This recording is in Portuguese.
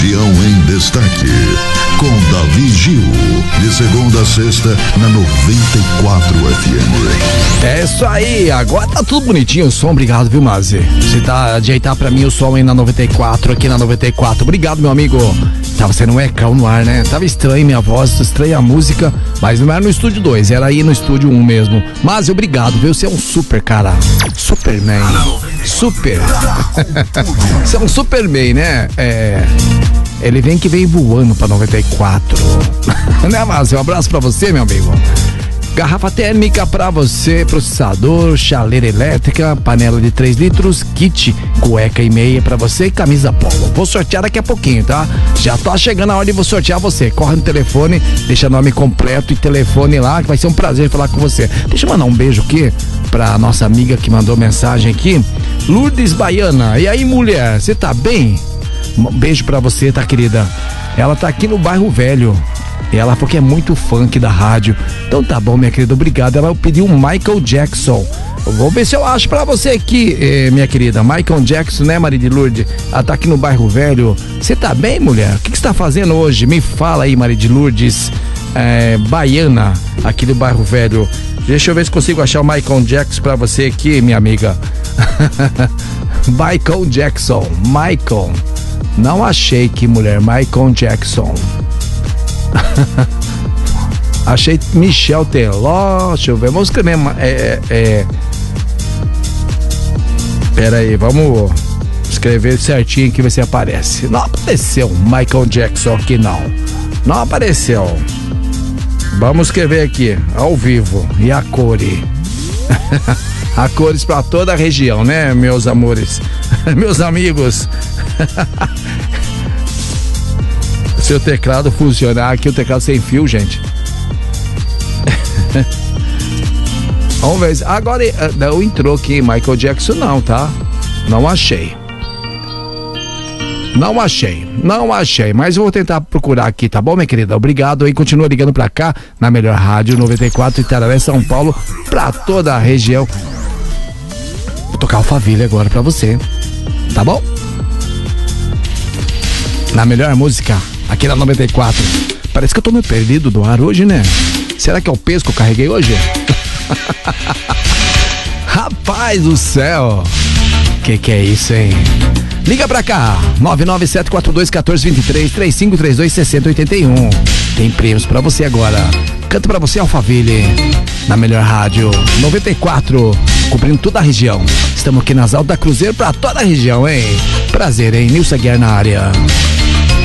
Região em Destaque, com Davi Gil, de segunda a sexta, na 94 FM. É isso aí, agora tá tudo bonitinho o som, obrigado, viu, Mazi? Você tá ajeitar pra mim o som aí na 94, aqui na 94, obrigado, meu amigo. Tava sendo um ecão no ar, né? Tava estranho minha voz, estranha a música, mas não era no estúdio 2, era aí no estúdio 1 mesmo. Mas obrigado, viu? Você é um super cara, Superman, super. Você é um Superman, né? Ele vem que vem voando pra 94. Né, Márcio? Um abraço pra você, meu amigo. Garrafa térmica pra você, processador, chaleira elétrica, panela de 3 litros, kit, cueca e meia pra você e camisa polo. Vou sortear daqui a pouquinho, tá? Já tá chegando a hora de vou sortear você. Corre no telefone, deixa nome completo e telefone lá, que vai ser um prazer falar com você. Deixa eu mandar um beijo aqui pra nossa amiga que mandou mensagem aqui, Lourdes Baiana. E aí, mulher, você tá bem? Um beijo pra você, tá, querida? Ela tá aqui no bairro Velho. E ela falou que é muito funk da rádio. Então tá bom, minha querida, obrigado. Ela pediu um Michael Jackson. Eu vou ver se eu acho pra você aqui, minha querida. Michael Jackson, né, Maria de Lourdes? Ela tá aqui no bairro Velho. Você tá bem, mulher? O que você tá fazendo hoje? Me fala aí, Maria de Lourdes. Baiana, aqui do bairro Velho. Deixa eu ver se consigo achar o Michael Jackson pra você aqui, minha amiga. Michael Jackson. Michael. Não achei aqui, mulher. Michael Jackson. Achei Michel Teló. Deixa eu ver, vamos escrever. Pera aí, vamos escrever certinho aqui, ver se aparece. Não apareceu Michael Jackson aqui, não apareceu. Vamos escrever aqui, ao vivo. E a cores? A cores pra toda a região, né, meus amores? Meus amigos. Se o teclado funcionar aqui, o teclado sem fio, gente. Vamos ver. Agora não entrou aqui Michael Jackson, não, tá? Não achei. Mas eu vou tentar procurar aqui, tá bom, minha querida? Obrigado aí, continua ligando pra cá, na melhor rádio 94 Itararé, São Paulo, pra toda a região. Vou tocar Alphaville agora pra você, tá bom? Na melhor música, aqui na 94. Parece que eu tô meio perdido do ar hoje, né? Será que é o peso que eu carreguei hoje? Rapaz do céu! Que é isso, hein? Liga pra cá, 997421423, 3532-6081. Tem prêmios pra você agora. Canto pra você, Alphaville, na melhor rádio 94, cobrindo toda a região. Estamos aqui nas Altas da Cruzeiro pra toda a região, hein? Prazer, hein? Nilson Aguiar na área.